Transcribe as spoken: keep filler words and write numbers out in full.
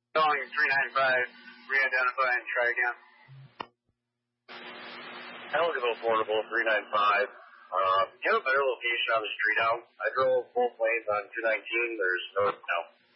Calling three nine five, re-identify and try again. Eligible portable three nine five. Uh, get a better location on the street out. I drove both lanes on two nineteen. There's no, no.